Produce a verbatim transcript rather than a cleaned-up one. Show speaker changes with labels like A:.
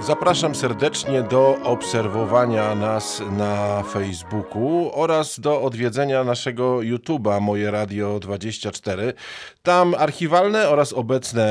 A: Zapraszam serdecznie do obserwowania nas na Facebooku oraz do odwiedzenia naszego YouTube'a Moje Radio dwadzieścia cztery. Tam archiwalne oraz obecne